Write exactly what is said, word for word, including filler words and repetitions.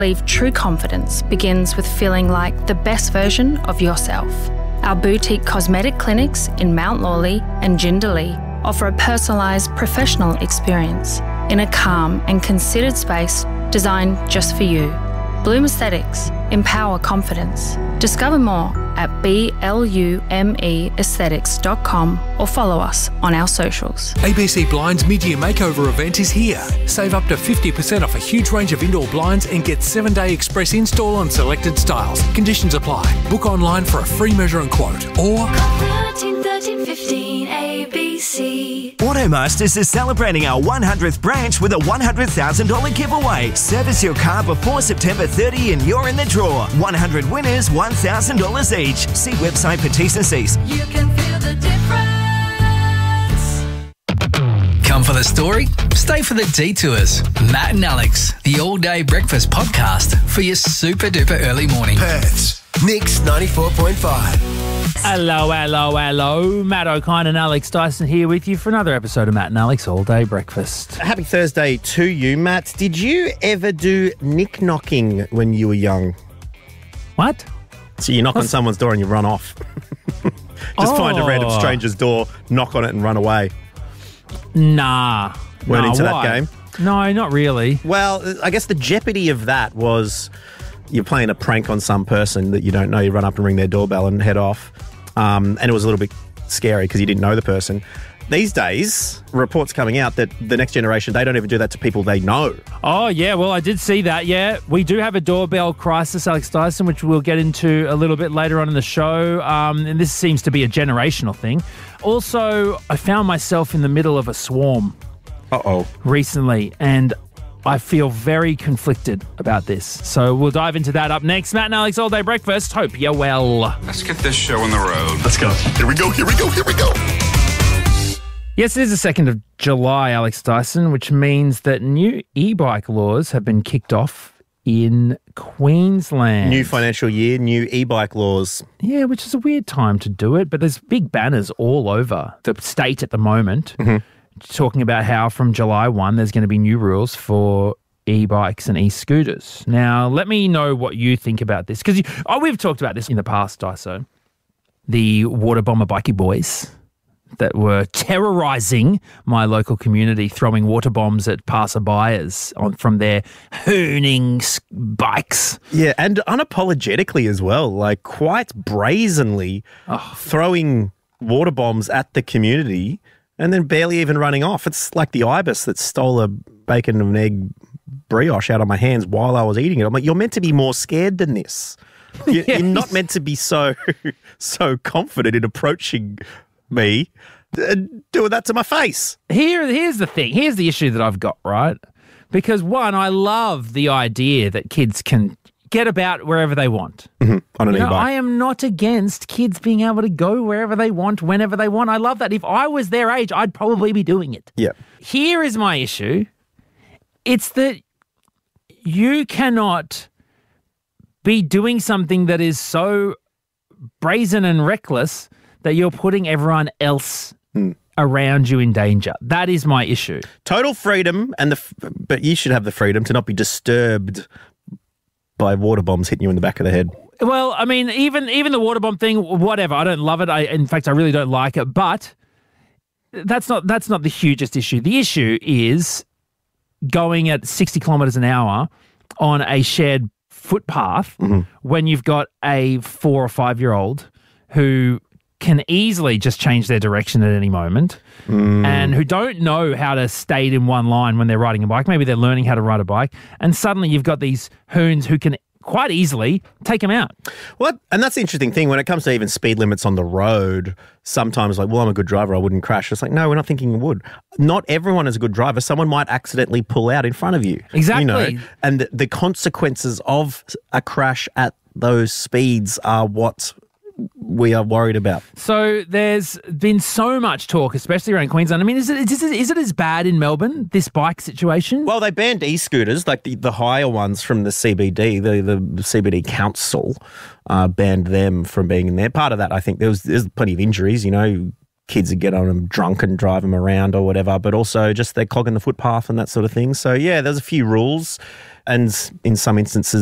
believe true confidence begins with feeling like the best version of yourself. Our boutique cosmetic clinics in Mount Lawley and Jindalee offer a personalised professional experience in a calm and considered space designed just for you. Bloom Aesthetics. Empower confidence. Discover more at blume aesthetics dot com or follow us on our socials. A B C Blinds mid-year makeover event is here. Save up to fifty percent off a huge range of indoor blinds and get seven-day express install on selected styles. Conditions apply. Book online for a free measure and quote or thirteen thirteen fifteen A B C. Automasters is celebrating our one hundredth branch with a one hundred thousand dollars giveaway. Service your car before September thirtieth and you're in the draw. one hundred winners, one thousand dollars each. See website for T's and C's. You can feel the difference. Come for the story? Stay for the detours. Matt and Alex, the all-day breakfast podcast for your super-duper early morning. Perth's Mix ninety-four point five. Hello, hello, hello. Matt O'Kine and Alex Dyson here with you for another episode of Matt and Alex All Day Breakfast. Happy Thursday to you, Matt. Did you ever do nick-knocking when you were young? What? So you knock What's... on someone's door and you run off. Just oh. find a random stranger's door, knock on it and run away. Nah. Weren't nah, into why? that game? No, not really. Well, I guess the jeopardy of that was you're playing a prank on some person that you don't know. You run up and ring their doorbell and head off. Um, and it was a little bit scary because you didn't know the person. These days, reports coming out that the next generation, they don't even do that to people they know. Oh, yeah. Well, I did see that. Yeah. We do have a doorbell crisis, Alex Dyson, which we'll get into a little bit later on in the show. Um, and this seems to be a generational thing. Also, I found myself in the middle of a swarm. Uh-oh. Recently. And I feel very conflicted about this. So we'll dive into that up next. Matt and Alex All Day Breakfast. Hope you're well. Let's get this show on the road. Let's go. Here we go, here we go, here we go. Yes, it is the second of July, Alex Dyson, which means that new e-bike laws have been kicked off in Queensland. New financial year, new e-bike laws. Yeah, which is a weird time to do it, but there's big banners all over the state at the moment mm-hmm. talking about how from July first there's going to be new rules for e-bikes and e-scooters. Now, let me know what you think about this, because oh, we've talked about this in the past, Dyson. The water bomber bikie boys that were terrorising my local community, throwing water bombs at passerbyers on from their hooning bikes. Yeah, and unapologetically as well, like quite brazenly oh. throwing water bombs at the community and then barely even running off. It's like the ibis that stole a bacon and egg brioche out of my hands while I was eating it. I'm like, you're meant to be more scared than this. You're, yes. you're not meant to be so so confident in approaching me and doing that to my face. Here, here's the thing. Here's the issue that I've got, right? Because, one, I love the idea that kids can get about wherever they want. Mm-hmm. On an you know, e-bike. I am not against kids being able to go wherever they want, whenever they want. I love that. If I was their age, I'd probably be doing it. Yeah. Here is my issue. It's that you cannot be doing something that is so brazen and reckless that you're putting everyone else mm. around you in danger. That is my issue. Total freedom, and the but you should have the freedom to not be disturbed by water bombs hitting you in the back of the head. Well, I mean, even even the water bomb thing, whatever. I don't love it. I, in fact, I really don't like it. But that's not that's not the hugest issue. The issue is going at sixty kilometres an hour on a shared footpath mm-hmm. when you've got a four or five year old who can easily just change their direction at any moment mm. and who don't know how to stay in one line when they're riding a bike. Maybe they're learning how to ride a bike, and suddenly you've got these hoons who can quite easily take them out. Well, and that's the interesting thing when it comes to even speed limits on the road. Sometimes like, well, I'm a good driver, I wouldn't crash. It's like, no, we're not thinking you would. Not everyone is a good driver. Someone might accidentally pull out in front of you. Exactly. You know? And the, the consequences of a crash at those speeds are what we are worried about. So there's been so much talk, especially around Queensland. I mean, is it is it, is it as bad in Melbourne, this bike situation? Well, they banned e-scooters, like the, the higher ones from the C B D, the, the C B D Council uh, banned them from being in there. Part of that, I think, there was there's plenty of injuries, you know, kids would get on them drunk and drive them around or whatever, but also just they're clogging the footpath and that sort of thing. So, yeah, there's a few rules. And in some instances,